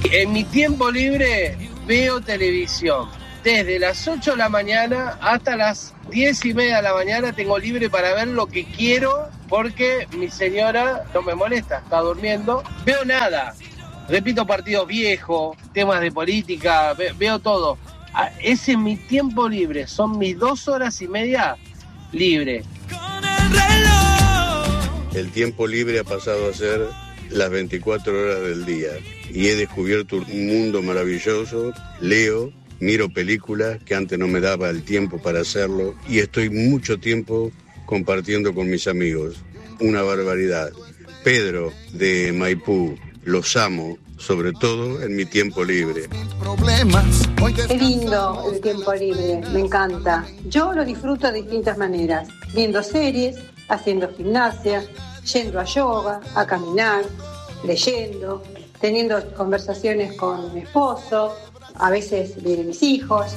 En mi tiempo libre veo televisión. Desde las 8 de la mañana hasta las 10:30 de la mañana tengo libre para ver lo que quiero porque mi señora no me molesta, está durmiendo. Veo nada. Repito partidos viejos, temas de política, veo todo. Ese es mi tiempo libre, son mis 2 horas y media libre. El tiempo libre ha pasado a ser las 24 horas del día y he descubierto un mundo maravilloso. Leo, miro películas que antes no me daba el tiempo para hacerlo y estoy mucho tiempo compartiendo con mis amigos. Una barbaridad. Pedro de Maipú, los amo, sobre todo en mi tiempo libre. Qué lindo el tiempo libre, me encanta. Yo lo disfruto de distintas maneras, viendo series, haciendo gimnasia, yendo a yoga, a caminar, leyendo, teniendo conversaciones con mi esposo, a veces de mis hijos.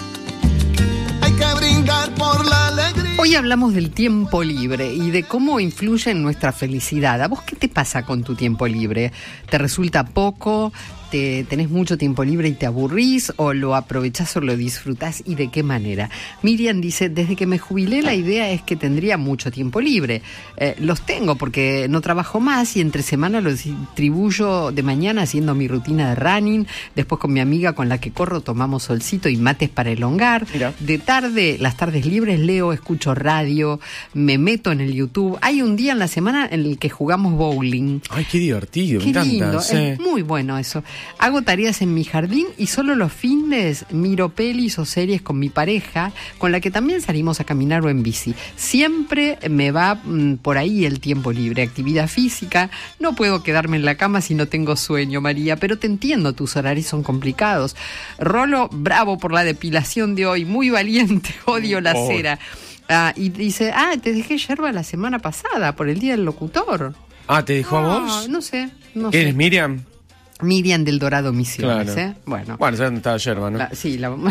Hay que brindar por la alegría. Hoy hablamos del tiempo libre y de cómo influye en nuestra felicidad. ¿A vos qué te pasa con tu tiempo libre? ¿Te resulta poco? ¿Tenés mucho tiempo libre y te aburrís? ¿O lo aprovechás o lo disfrutás? ¿Y de qué manera? Miriam dice, desde que me jubilé la idea es que tendría mucho tiempo libre. Los tengo porque no trabajo más y entre semana los distribuyo de mañana haciendo mi rutina de running. Después con mi amiga con la que corro tomamos solcito y mates para elongar. Mira. De tarde, las tardes libres leo, escucho radio, me meto en el YouTube. Hay un día en la semana en el que jugamos bowling. Ay, qué divertido, me encanta. Lindo, sí. Es muy bueno eso. Hago tareas en mi jardín y solo los fines miro pelis o series con mi pareja, con la que también salimos a caminar o en bici. Siempre me va por ahí el tiempo libre. Actividad física. No puedo quedarme en la cama si no tengo sueño, María, pero te entiendo, tus horarios son complicados. Rolo, bravo por la depilación de hoy, muy valiente, odio la cera. Y dice, te dejé yerba la semana pasada por el Día del Locutor. ¿Te dejó a vos? No sé. ¿Eres Miriam? Miriam del Dorado Misiones, claro. Bueno, ¿sabes dónde estaba yerba, no? No,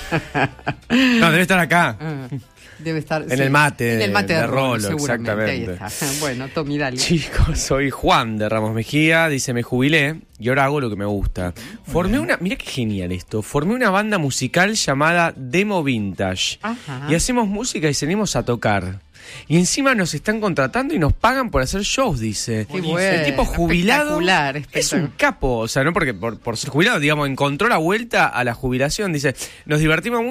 debe estar acá. Debe estar en el mate. En el mate de Rolo, exactamente. exactamente. Ahí está. Bueno, Tommy, dale. Chicos, soy Juan de Ramos Mejía. Dice, me jubilé y ahora hago lo que me gusta. Mirá qué genial esto. Formé una banda musical llamada Demo Vintage. Ajá. Y hacemos música y salimos a tocar. Y encima nos están contratando y nos pagan por hacer shows, dice. Qué bueno, el tipo jubilado espectacular. Es un capo, o sea, no porque por ser jubilado, digamos, encontró la vuelta a la jubilación, dice. Nos divertimos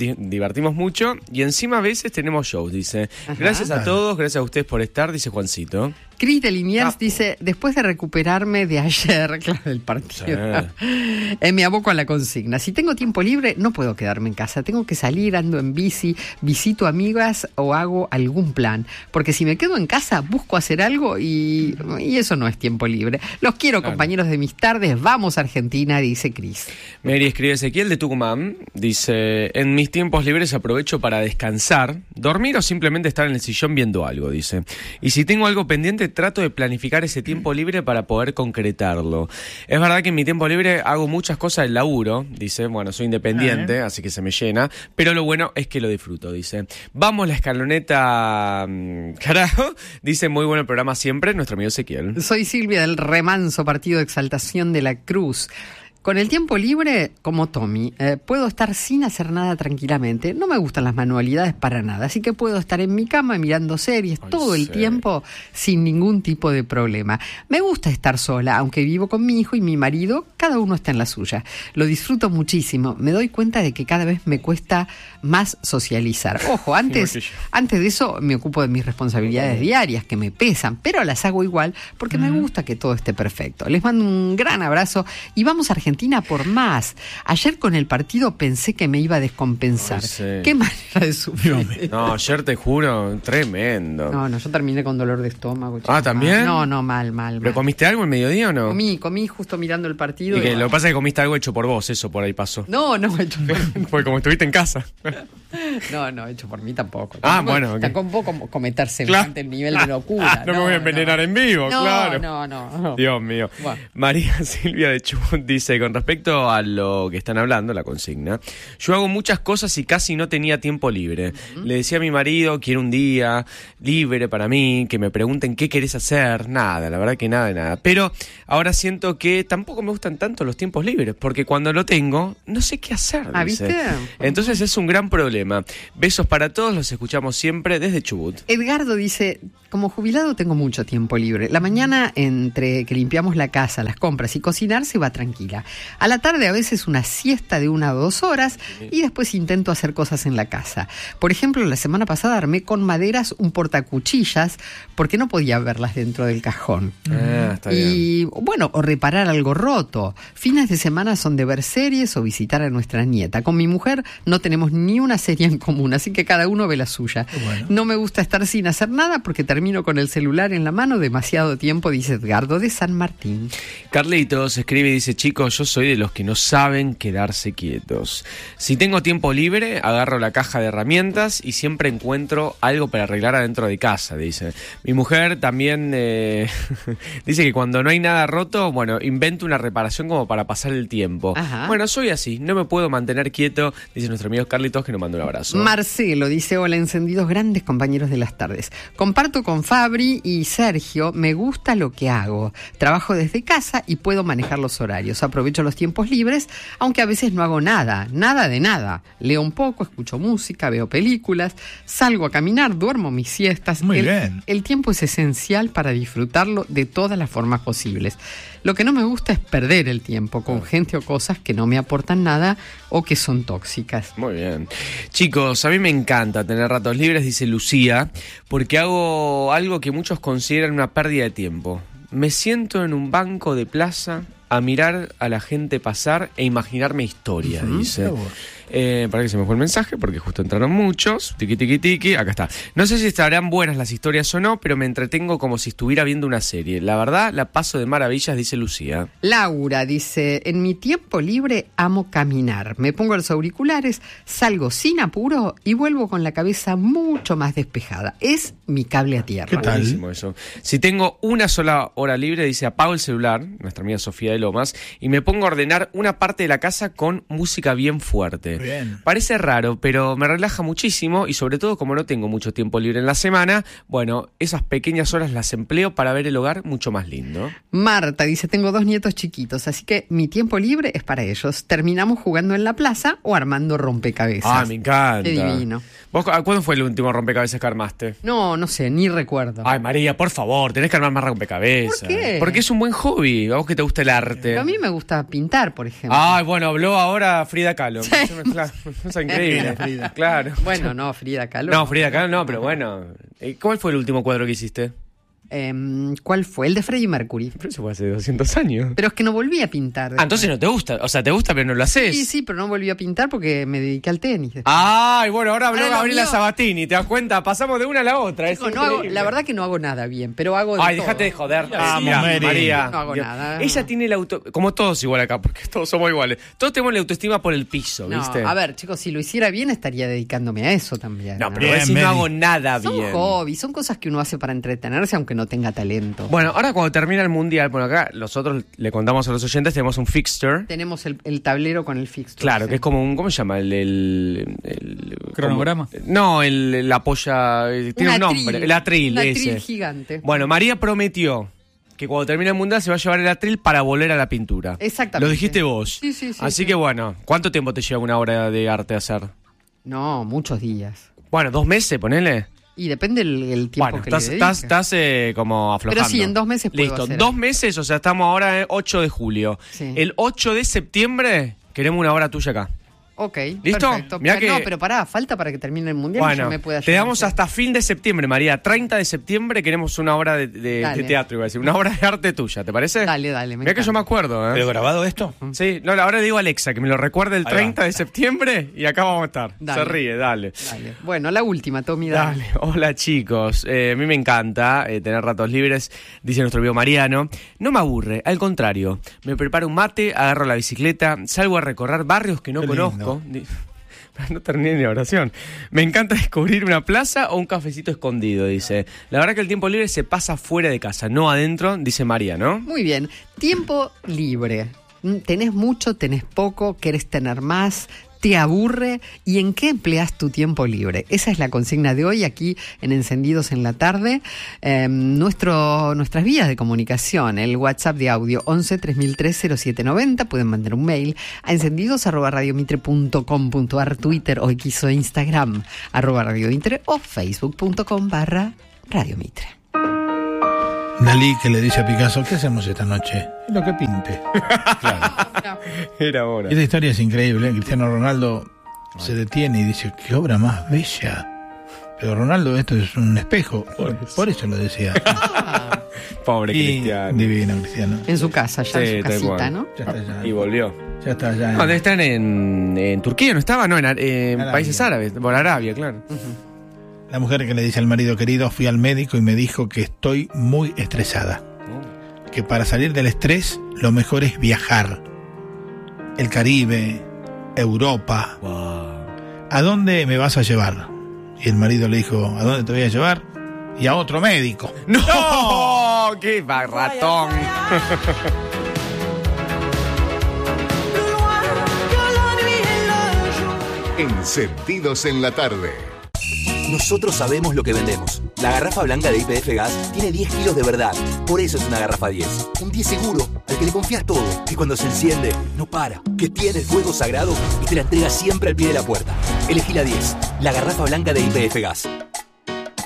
mucho y encima a veces tenemos shows, dice. Ajá. Gracias a todos, gracias a ustedes por estar, dice Juancito. Cris de Liniers dice, después de recuperarme de ayer, claro, del partido, me aboco a la consigna. Si tengo tiempo libre, no puedo quedarme en casa. Tengo que salir, ando en bici, visito amigas o hago algún plan. Porque si me quedo en casa, busco hacer algo y eso no es tiempo libre. Los quiero, claro. Compañeros de mis tardes. Vamos a Argentina, dice Cris. Mary escribe Ezequiel de Tucumán. Dice, en mis tiempos libres aprovecho para descansar, dormir o simplemente estar en el sillón viendo algo, dice. Y si tengo algo pendiente, trato de planificar ese tiempo libre para poder concretarlo. Es verdad que en mi tiempo libre hago muchas cosas del laburo, dice, soy independiente, así que se me llena, pero lo bueno es que lo disfruto, dice. Vamos la escaloneta, carajo, dice, muy bueno el programa siempre, nuestro amigo Ezequiel. Soy Silvia del Remanso, Partido de Exaltación de la Cruz. Con el tiempo libre, como Tommy, puedo estar sin hacer nada tranquilamente. No me gustan las manualidades para nada, así que puedo estar en mi cama mirando series todo el tiempo sin ningún tipo de problema. Me gusta estar sola, aunque vivo con mi hijo y mi marido, cada uno está en la suya. Lo disfruto muchísimo. Me doy cuenta de que cada vez me cuesta más socializar. Ojo, antes de eso me ocupo de mis responsabilidades diarias, que me pesan, pero las hago igual porque me gusta que todo esté perfecto. Les mando un gran abrazo y vamos a Argentina por más. Ayer con el partido pensé que me iba a descompensar. Qué manera de sufrir. No, ayer te juro, tremendo. No, yo terminé con dolor de estómago. ¿También? No, mal. ¿Pero comiste algo el mediodía o no? Comí justo mirando el partido. Y que lo que pasa es que comiste algo hecho por vos, eso por ahí pasó. No, hecho por... Porque como estuviste en casa. No, hecho por mí tampoco. Bueno. Okay. Tampoco cometer semejante nivel de locura. No me voy a envenenar en vivo, claro. No. Dios mío. Bueno. María Silvia de Chubut dice, con respecto a lo que están hablando, la consigna, yo hago muchas cosas y casi no tenía tiempo libre. Le decía a mi marido, quiero un día libre para mí, que me pregunten qué querés hacer. Nada, la verdad que nada de nada. Pero ahora siento que tampoco me gustan tanto los tiempos libres, porque cuando lo tengo, no sé qué hacer. Dice. ¿Viste? Entonces es un gran problema. Besos para todos, los escuchamos siempre desde Chubut. Edgardo dice, como jubilado tengo mucho tiempo libre. La mañana, entre que limpiamos la casa, las compras y cocinar, se va tranquila. A la tarde a veces una siesta de 1 o 2 horas y después intento hacer cosas en la casa. Por ejemplo, la semana pasada armé con maderas un portacuchillas porque no podía verlas dentro del cajón. Está bien. Bueno, o reparar algo roto. Fines de semana son de ver series o visitar a nuestra nieta. Con mi mujer no tenemos ni una serie en común, así que cada uno ve la suya. Bueno. No me gusta estar sin hacer nada porque termino con el celular en la mano demasiado tiempo, dice Edgardo de San Martín. Carlitos escribe y dice, chicos, yo soy de los que no saben quedarse quietos. Si tengo tiempo libre, agarro la caja de herramientas y siempre encuentro algo para arreglar adentro de casa, dice. Mi mujer también dice que cuando no hay nada roto, bueno, invento una reparación como para pasar el tiempo. Ajá. Bueno, soy así, no me puedo mantener quieto, dice nuestro amigo Carlitos, que nos manda un abrazo. Marcelo dice, hola, encendidos grandes compañeros de las tardes. Comparto con Fabri y Sergio, me gusta lo que hago. Trabajo desde casa y puedo manejar los horarios. Aprovecho los tiempos libres, aunque a veces no hago nada de nada. Leo un poco, escucho música, veo películas, salgo a caminar, duermo mis siestas. Muy bien. El tiempo es esencial para disfrutarlo de todas las formas posibles. Lo que no me gusta es perder el tiempo con gente o cosas que no me aportan nada o que son tóxicas. Muy bien. Chicos, a mí me encanta tener ratos libres, dice Lucía, porque hago algo que muchos consideran una pérdida de tiempo. Me siento en un banco de plaza a mirar a la gente pasar e imaginarme historia, dice. Para que se me fue el mensaje, porque justo entraron muchos. Tiki, acá está. No sé si estarán buenas las historias o no, pero me entretengo como si estuviera viendo una serie. La verdad, la paso de maravillas, dice Lucía. Laura dice, en mi tiempo libre amo caminar. Me pongo los auriculares, salgo sin apuro y vuelvo con la cabeza mucho más despejada. Es mi cable a tierra. ¿Qué tal? Buenísimo eso. Si tengo una sola hora libre, dice, apago el celular, nuestra amiga Sofía de Lomas, y me pongo a ordenar una parte de la casa con música bien fuerte. Bien. Parece raro, pero me relaja muchísimo y sobre todo como no tengo mucho tiempo libre en la semana, bueno, esas pequeñas horas las empleo para ver el hogar mucho más lindo. Marta dice, tengo 2 nietos chiquitos, así que mi tiempo libre es para ellos. Terminamos jugando en la plaza o armando rompecabezas. Ah, me encanta. Qué divino. ¿Vos cuándo fue el último rompecabezas que armaste? No sé, ni recuerdo. Ay, María, por favor, tenés que armar más rompecabezas. ¿Por qué? Porque es un buen hobby, a vos que te gusta el arte. Pero a mí me gusta pintar, por ejemplo. Ay, bueno, habló ahora Frida Kahlo. Sí. Es increíble. Frida. Claro. Bueno, no, Frida Kahlo. No, Frida Kahlo no, pero bueno. ¿Cuál fue el último cuadro que hiciste? ¿Cuál fue? El de Freddie Mercury. Pero eso fue hace 200 años. Pero es que no volví a pintar. Ah, entonces no te gusta. O sea, te gusta, pero no lo haces. Sí, pero no volví a pintar porque me dediqué al tenis. Ay, bueno, ahora habló Gabriela Sabatini. ¿Te das cuenta? Pasamos de una a la otra. Chico, la verdad que no hago nada bien, pero hago de Ay, todo. Déjate de joder. Mira, María. No hago nada. Ella tiene el como todos igual acá, porque todos somos iguales. Todos tenemos la autoestima por el piso, ¿viste? A ver, chicos, si lo hiciera bien estaría dedicándome a eso también. No, pero si no hago nada bien. Son hobbies, son cosas que uno hace para entretenerse aunque no tenga talento. Bueno, ahora cuando termina el mundial, bueno, acá nosotros le contamos a los oyentes, tenemos un fixture. Tenemos el tablero con el fixture. Claro, sí. Que es como un, ¿cómo se llama? El cronograma. No, la polla, tiene un nombre, el atril. Un atril gigante. Bueno, María prometió que cuando termine el mundial se va a llevar el atril para volver a la pintura. Exactamente. Lo dijiste vos. Sí. Así que bueno, ¿cuánto tiempo te lleva una obra de arte hacer? No, muchos días. Bueno, 2 meses, ponele. Y depende el tiempo que le dedique. Estás como aflojando. Pero sí, en 2 meses puedo Listo, hacer. 2 meses, o sea, estamos ahora en 8 de julio. Sí. El 8 de septiembre queremos una obra tuya acá. Ok, ¿listo? Perfecto. Mirá que... No, pero falta para que termine el mundial y yo me pueda te damos hasta fin de septiembre, María. 30 de septiembre queremos una obra de teatro, iba a decir. Una obra de arte tuya, ¿te parece? Dale. Mirá que yo me acuerdo, ¿eh? ¿Pero grabado esto? Sí, no, ahora le digo a Alexa que me lo recuerde el 30 de septiembre y acá vamos a estar. Dale. Se ríe, dale. Bueno, la última, Tommy, dale. Hola, chicos. A mí me encanta tener ratos libres, dice nuestro amigo Mariano. No me aburre, al contrario. Me preparo un mate, agarro la bicicleta, salgo a recorrer barrios que no conozco. No terminé ni la oración. Me encanta descubrir una plaza o un cafecito escondido, dice. La verdad que el tiempo libre se pasa fuera de casa, no adentro, dice María, ¿no? Muy bien. Tiempo libre. ¿Tenés mucho, tenés poco, querés tener más? ¿Te aburre? ¿Y en qué empleas tu tiempo libre? Esa es la consigna de hoy aquí en Encendidos en la Tarde. Nuestras vías de comunicación, el WhatsApp de audio 11 3003 0790. Pueden mandar un mail a encendidos@radiomitre.com.ar, Twitter o X o Instagram @radiomitre o facebook.com/radiomitre. Dalí que le dice a Picasso, ¿qué hacemos esta noche? Lo que pinte. Claro. Era hora. Esta historia es increíble. Cristiano Ronaldo se detiene y dice, qué obra más bella. Pero Ronaldo, esto es un espejo. Por eso lo decía. Pobre Cristiano. Divino Cristiano. En su casa, ya en su casita, ¿no? Ya está allá. Y volvió. Ya está allá. No, debe estar en Turquía, ¿no estaba? No, en países árabes, por Arabia, claro. La mujer que le dice al marido, querido, fui al médico y me dijo que estoy muy estresada. Que para salir del estrés, lo mejor es viajar. El Caribe, Europa. Wow. ¿A dónde me vas a llevar? Y el marido le dijo, ¿a dónde te voy a llevar? Y a otro médico. ¡No! ¡Qué barratón! Encendidos en la tarde. Nosotros sabemos lo que vendemos. La garrafa blanca de YPF Gas tiene 10 kilos de verdad. Por eso es una garrafa 10. Un 10 seguro, al que le confías todo. Que cuando se enciende, no para. Que tiene el fuego sagrado y te la entrega siempre al pie de la puerta. Elegí la 10, la garrafa blanca de YPF Gas.